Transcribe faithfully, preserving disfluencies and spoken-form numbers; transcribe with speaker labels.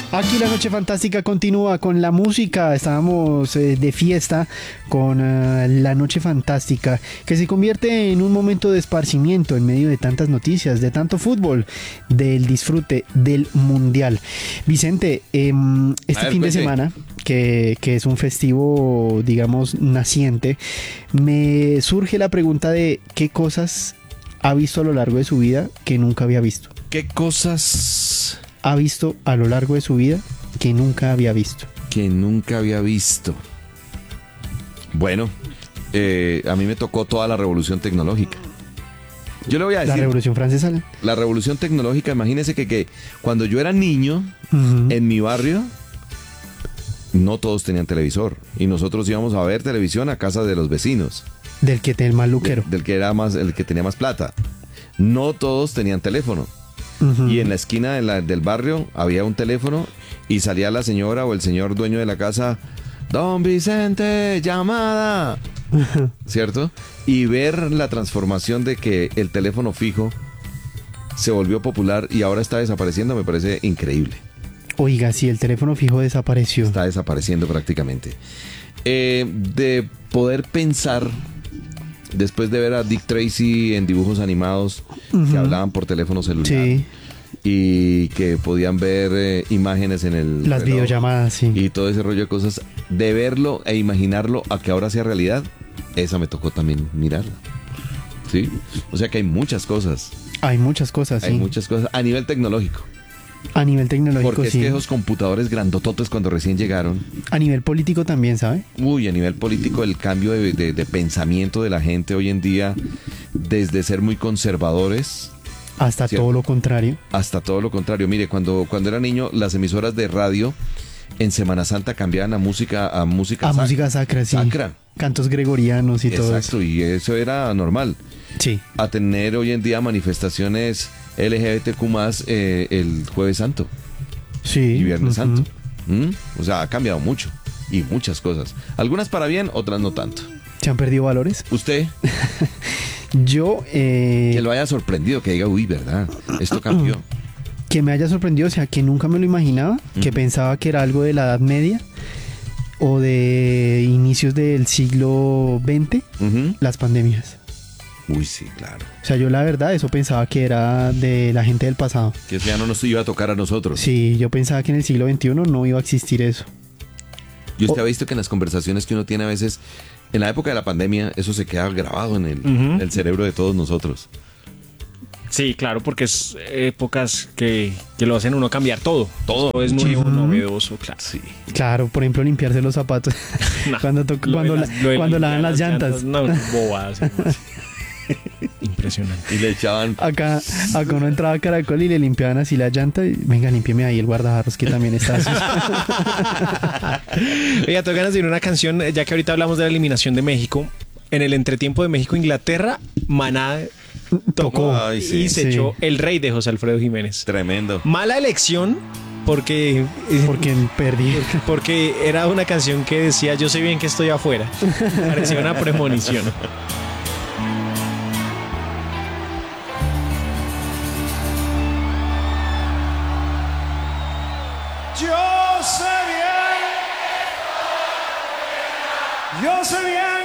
Speaker 1: Aquí la noche fantástica continúa con la música. Estábamos eh, de fiesta con uh, la noche fantástica, que se convierte en un momento de esparcimiento en medio de tantas noticias, de tanto fútbol, del disfrute del mundial. Vicente, eh, este
Speaker 2: ver,
Speaker 1: fin de
Speaker 2: cuente.
Speaker 1: semana, que, que es un festivo, digamos, naciente, me surge la pregunta de qué cosas ha visto a lo largo de su vida que nunca había visto.
Speaker 2: ¿Qué cosas
Speaker 1: Ha visto a lo largo de su vida que nunca había visto.
Speaker 2: que nunca había visto? Bueno, eh, a mí me tocó toda la revolución tecnológica. Yo le voy a
Speaker 1: La
Speaker 2: decir,
Speaker 1: Revolución Francesa.
Speaker 2: la revolución tecnológica, imagínese que, que cuando yo era niño,
Speaker 1: Ujú.
Speaker 2: en mi barrio, no todos tenían televisor. Y nosotros íbamos a ver televisión a casa de los vecinos.
Speaker 1: Del que te el maluquero.
Speaker 2: de- del que era más, el que tenía más plata. No todos tenían teléfono.
Speaker 1: Ujú.
Speaker 2: Y en la esquina de la- del barrio había un teléfono y salía la señora o el señor dueño de la casa, Don Vicente, llamada, ¿cierto? Y ver la transformación de que el teléfono fijo se volvió popular y ahora está desapareciendo me parece increíble.
Speaker 1: Oiga, si el teléfono fijo desapareció.
Speaker 2: Está desapareciendo prácticamente. Eh, de poder pensar, después de ver a Dick Tracy en dibujos animados que
Speaker 1: Ujú.
Speaker 2: hablaban por teléfono celular
Speaker 1: Sí,
Speaker 2: y que podían ver eh, imágenes en el
Speaker 1: las
Speaker 2: reloj
Speaker 1: videollamadas, sí.
Speaker 2: y todo ese rollo de cosas, de verlo e imaginarlo a que ahora sea realidad, esa me tocó también mirarla. ¿Sí? O sea que hay muchas cosas,
Speaker 1: Hay muchas cosas,
Speaker 2: hay
Speaker 1: sí.
Speaker 2: muchas cosas a nivel tecnológico.
Speaker 1: A nivel tecnológico,
Speaker 2: Porque es
Speaker 1: sí.
Speaker 2: que esos computadores grandototes cuando recién llegaron,
Speaker 1: A nivel político también, ¿sabe?
Speaker 2: uy, a nivel político el cambio de, de- de pensamiento de la gente hoy en día, desde ser muy conservadores
Speaker 1: Hasta
Speaker 2: Cierto.
Speaker 1: todo lo contrario.
Speaker 2: hasta todo lo contrario. Mire, cuando, cuando era niño, las emisoras de radio en Semana Santa cambiaban a música a música
Speaker 1: A
Speaker 2: sac-
Speaker 1: música sacra, sí.
Speaker 2: sacra.
Speaker 1: Cantos gregorianos y todo eso.
Speaker 2: Exacto, y eso era normal.
Speaker 1: Sí.
Speaker 2: A tener hoy en día manifestaciones L G B T Q más eh, el Jueves Santo
Speaker 1: Sí.
Speaker 2: y Viernes
Speaker 1: ujú.
Speaker 2: Santo. ¿Mm? O sea, ha cambiado mucho y muchas cosas. Algunas para bien, otras no tanto.
Speaker 1: ¿Se han perdido valores?
Speaker 2: Usted,
Speaker 1: Yo, eh,
Speaker 2: que lo haya sorprendido, que diga, uy, ¿verdad? Esto cambió.
Speaker 1: que me haya sorprendido, o sea, que nunca me lo imaginaba, que
Speaker 2: Ujú.
Speaker 1: pensaba que era algo de la Edad Media o de inicios del siglo veinte,
Speaker 2: Ujú.
Speaker 1: las pandemias.
Speaker 2: Uy, sí, claro.
Speaker 1: O sea, yo la verdad eso pensaba que era de la gente del pasado.
Speaker 2: Que eso ya no nos iba a tocar a nosotros.
Speaker 1: Sí, yo pensaba que en el siglo veintiuno no iba a existir eso.
Speaker 2: Y usted
Speaker 1: Oh.
Speaker 2: ha visto que en las conversaciones que uno tiene a veces, en la época de la pandemia, eso se queda grabado en el,
Speaker 3: Ujú.
Speaker 2: el cerebro de todos nosotros.
Speaker 3: Sí, claro, porque es épocas que, que lo hacen uno cambiar todo.
Speaker 2: Todo.
Speaker 3: Todo es nuevo,
Speaker 1: Ujú.
Speaker 3: novedoso, claro.
Speaker 2: Sí.
Speaker 1: Claro, por ejemplo, limpiarse los zapatos
Speaker 3: No,
Speaker 1: cuando, to-
Speaker 3: lo de
Speaker 1: cuando,
Speaker 3: las-
Speaker 1: la-
Speaker 3: lo de
Speaker 1: cuando lavan
Speaker 3: limpiar
Speaker 1: las llantas.
Speaker 3: No, bobadas. Impresionante.
Speaker 2: Y le echaban...
Speaker 1: Acá, acá uno entraba a Caracol y le limpiaban así la llanta y venga, límpieme ahí el guardajarros que también está así.
Speaker 3: Oiga, tengo ganas de ir a una canción, ya que ahorita hablamos de la eliminación de México. En el entretiempo de México-Inglaterra, Maná tocó
Speaker 2: Ay, sí.
Speaker 3: y se
Speaker 1: Sí.
Speaker 3: echó El Rey de José Alfredo Jiménez.
Speaker 2: Tremendo.
Speaker 3: Mala elección porque,
Speaker 1: Porque perdí.
Speaker 3: porque era una canción que decía yo sé bien que estoy afuera. Parecía una premonición.